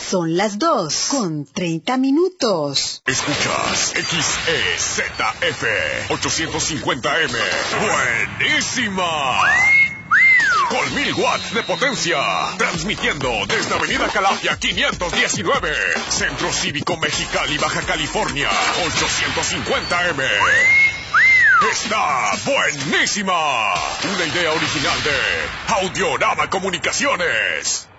Son las 2:30. Escuchas XEZF 850M. ¡Buenísima! Con 1000 watts de potencia. Transmitiendo desde Avenida Calafia 519. Centro Cívico Mexicali, Baja California. 850M. ¡Está buenísima! Una idea original de Audiorama Comunicaciones.